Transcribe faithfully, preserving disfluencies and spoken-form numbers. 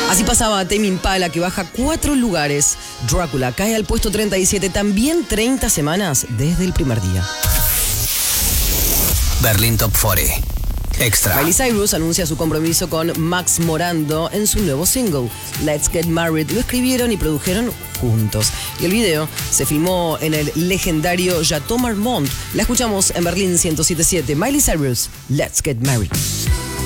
Así pasaba a Tame Impala, que baja cuatro lugares. Drácula cae al puesto treinta y siete, también treinta semanas desde el primer día. Berlín Top cuarenta. Extra. Miley Cyrus anuncia su compromiso con Max Morando en su nuevo single, Let's Get Married. Lo escribieron y produjeron juntos. Y el video se filmó en el legendario Chateau Marmont. La escuchamos en Berlín ciento siete punto siete. Miley Cyrus, Let's Get Married.